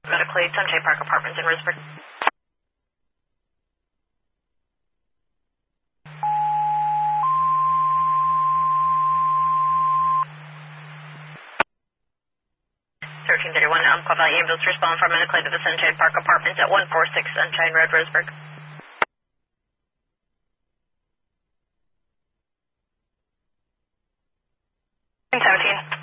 Medically, Sunshine Park Apartments in Roseburg. Call Valley Ambulance respond for medically to the Sunshine Park Apartments at 146 Sunshine Road, Roseburg. 17.